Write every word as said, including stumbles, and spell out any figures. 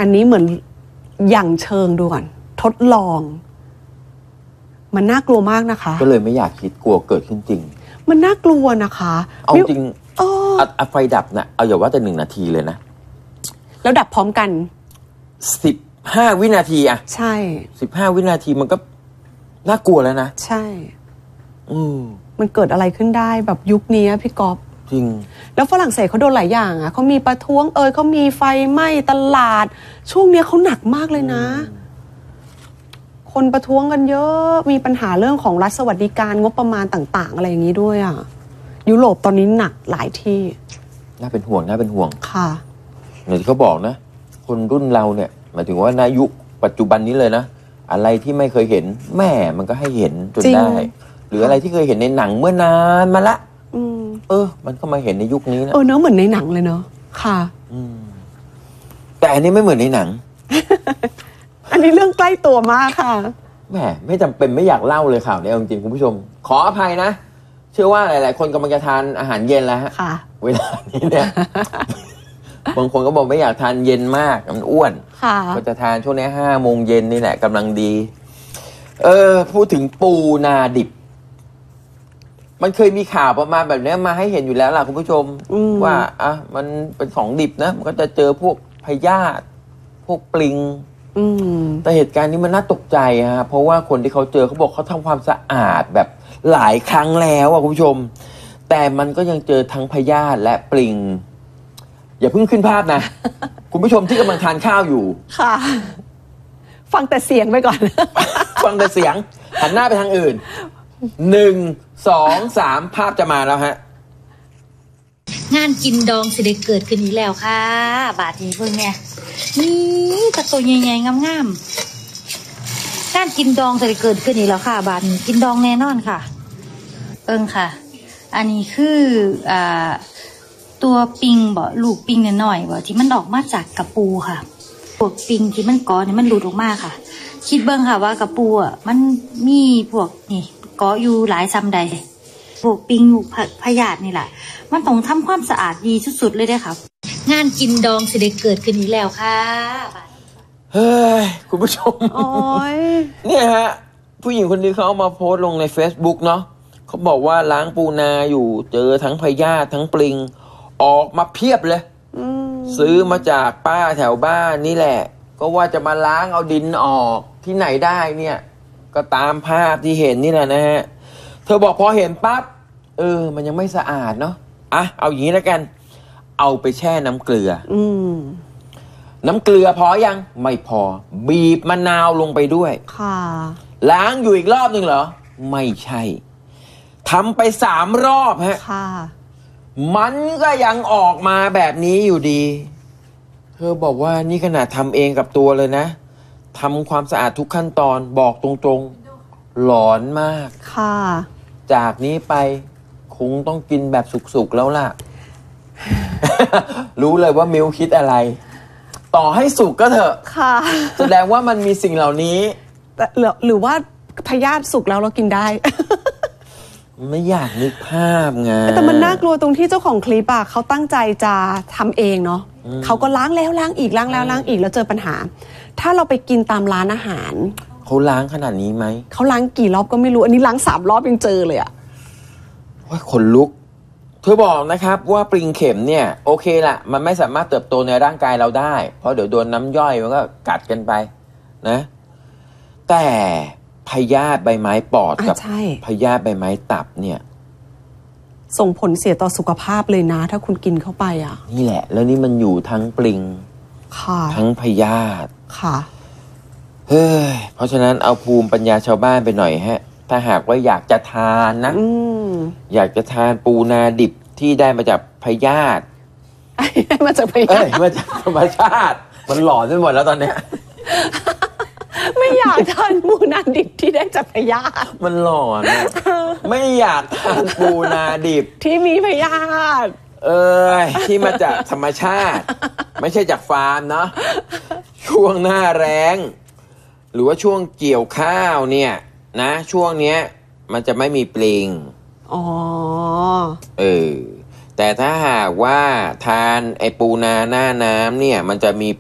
อันนี้เหมือนอย่างเชิงดูก่อนทดลองมันน่ากลัวมากนะคะก็เลยไม่อยากคิดกลัวเกิดขึ้นจริงมันน่ากลัวนะคะเอาจริงเอาไฟดับนะเอาอย่าว่าแต่หนึ่งนาทีเลยนะแล้วดับพร้อมกันสิบห้าวินาทีอะใช่สิบห้าวินาทีมันก็น่ากลัวแล้วนะใช่อืมมันเกิดอะไรขึ้นได้แบบยุคนี้พี่ก๊อฟจริงแล้วฝรั่งเศสเขาโดนหลายอย่างอ่ะเขามีประท้วงเอยเขามีไฟไหม้ตลาดช่วงนี้เขาหนักมากเลยนะคนประท้วงกันเยอะมีปัญหาเรื่องของรัฐสวัสดิการงบประมาณต่างๆอะไรอย่างนี้ด้วยอ่ะยุโรปตอนนี้หนักหลายที่น่าเป็นห่วงน่าเป็นห่วงค่ะอย่างที่เขาบอกนะคนรุ่นเราเนี่ยหมายถึงว่าในยุคปัจจุบันนี้เลยนะอะไรที่ไม่เคยเห็นแม่มันก็ให้เห็นจนได้หรืออะไรที่เคยเห็นในหนังเมื่อนานมาละเออมันก็มาเห็นในยุคนี้นะเออเนอะเหมือนในหนังเลยเนอะค่ะแต่อันนี้ไม่เหมือนในหนังอันนี้เรื่องใกล้ตัวมากค่ะแหมไม่จำเป็นไม่อยากเล่าเลยข่าวนี้จริงๆคุณผู้ชมขออภัยนะเชื่อว่าหลายๆคนกำลังจะทานอาหารเย็นแล้วฮะเวลานี้เนี่ย บางคนก็บอกไม่อยากทานเย็นมากมันอ้วนก็จะทานช่วงนี้ห้าโมงเย็นนี่แหละกำลังดีเออพูดถึงปูนาดิบมันเคยมีข่าวประมาณแบบนี้มาให้เห็นอยู่แล้วล่ะคุณผู้ชมว่าอ่ะมันเป็นของดิบนะมันก็จะเจอพวกพยาธิพวกปลิงแต่เหตุการณ์นี้มันน่าตกใจฮะเพราะว่าคนที่เขาเจอเขาบอกเขาทำความสะอาดแบบหลายครั้งแล้วอ่ะคุณผู้ชมแต่มันก็ยังเจอทั้งพยาธิและปลิงอย่าเพิ่งขึ้นภาพนะ คุณผู้ชมที่กำลังทานข้าวอยู่ค่ะฟังแต่เสียงไปก่อนฟังแต่เสียงหันหน้าไปทางอื่นหนึ่งสองสามภาพจะมาแล้วฮะงานกินดองสิได้เกิดขึ้นอีกแล้วค่ะบาดนี้เพิ่งไงนี่ตะตัวใหญ่ๆงามๆงานกินดองสิได้เกิดขึ้นอีกแล้วค่ะบาดนี้กินดองแน่นอนค่ะเอิงค่ะอันนี้คืออ่าตัวปิงบ่ลูกปิงน้อยๆบ่ที่มันออกมาจากกระปูค่ะพวกปิงที่มันก่อนี่มันหลุดออกมาค่ะคิดเบิ่งค่ะว่ากระปูอ่ะมันมีพวกนี่ก่ออยู่หลายซ้ำใดพวกปิงพยาธินี่แหละมันต้องทำความสะอาดดีสุดๆเลยได้ค่ะงานกินดองสิได้เกิดขึ้นอีกแล้วค่ะเฮ้ยคุณผู้ชมโอ้ยเนี่ยฮะผู้หญิงคนนี้เขาเอามาโพสต์ลงใน Facebook เนาะเขาบอกว่าล้างปูนาอยู่เจอทั้งพยาธิทั้งปลิงออกมาเพียบเลยซื้อมาจากป้าแถวบ้านนี่แหละก็ว่าจะมาล้างเอาดินออกที่ไหนได้เนี่ยก็ตามภาพที่เห็นนี่แหละนะฮะเธอบอกพอเห็นปั๊บเออมันยังไม่สะอาดเนาะอ่ะเอาอย่างนี้แล้วกันเอาไปแช่น้ำเกลืออืมน้ำเกลือพอยังไม่พอบีบมะนาวลงไปด้วยค่ะล้างอยู่อีกรอบหนึ่งเหรอไม่ใช่ทำไปสามรอบฮะค่ะมันก็ยังออกมาแบบนี้อยู่ดีเธอบอกว่านี่ขนาดทำเองกับตัวเลยนะทำความสะอาดทุกขั้นตอนบอกตรงๆหลอนมากค่ะจากนี้ไปคงต้องกินแบบสุกๆแล้วล่ะ รู้เลยว่ามิวคิดอะไรต่อให้สุกก็เถอะค่ะแสดงว่ามันมีสิ่งเหล่านี้แต่หรือว่าพยาธิสุกแล้วเรากินได้ไม่อยากนึกภาพไงแต่มันน่ากลัวตรงที่เจ้าของคลิปอ่ะเขาตั้งใจจะทำเองเนาะเขาก็ล้างแล้วล้างอีกล้างแล้วล้างอีกแล้วเจอปัญหาถ้าเราไปกินตามร้านอาหารเขาล้างขนาดนี้ไหมเขาล้างกี่รอบก็ไม่รู้อันนี้ล้างสามรอบยังเจอเลยอ่ะว่าขนลุกเธอบอกนะครับว่าปลิงเข็มเนี่ยโอเคละมันไม่สามารถเติบโตในร่างกายเราได้เพราะเดี๋ยวโดนน้ำย่อยมันก็กัดกันไปนะแต่พยาธิใบไม้ปอดกับพยาธิใบไม้ตับเนี่ยส่งผลเสียต่อสุขภาพเลยนะถ้าคุณกินเข้าไปอ่ะนี่แหละแล้วนี่มันอยู่ทั้งปลิงทั้งพยาธิค่ะเฮ้ยเพราะฉะนั้นเอาภูมิปัญญาชาวบ้านไปหน่อยฮะถ้าหากว่าอยากจะทานนะอยากจะทานปูนาดิบที่ได้มาจากพยาธิมาจากพยาธิมาจากธรรมชาติมันหลอนไปหมดแล้วตอนเนี้ยไม่อยากทานปูนาดิบที่ได้จากพยาธิมันหลอนไม่อยากทานปูนาดิบที่มีพยาธิเออที่มาจากธรรมชาติไม่ใช่จากฟาร์มเนาะช่วงหน้าแล้งหรือว่าช่วงเกี่ยวข้าวเนี่ยนะช่วงเนี้ยมันจะไม่มีปลิงอ๋อเออแต่ถ้าหากว่าทานไอปูนาหน้าน้ำเนี่ยมันจะมี